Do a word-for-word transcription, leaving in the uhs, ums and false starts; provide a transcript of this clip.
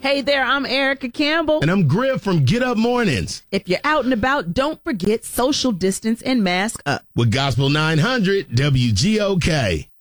Hey there, I'm Erica Campbell. And I'm Griff from Get Up Mornings. If you're out and about, don't forget social distance and mask up. With Gospel nine hundred W G O K.